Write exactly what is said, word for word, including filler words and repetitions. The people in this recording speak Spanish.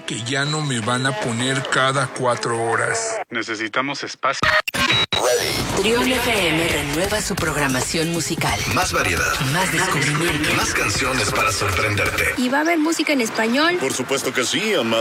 seguro que ya no me van a poner cada cuatro horas. Necesitamos espacio. Trión F M renueva su programación musical. Más variedad. Más descubrimiento. Más canciones para sorprenderte. ¿Y va a haber música en español? Por supuesto que sí, amado.